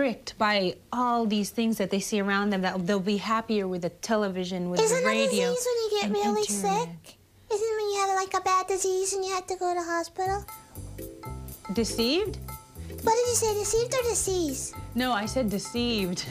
tricked by all these things that they see around them, that they'll be happier with the television, with Isn't the radio. Isn't a disease when you get really internet. sick? Isn't when you have like a bad disease and you have to go to the hospital? Deceived? What did you say, deceived or disease? No, I said deceived.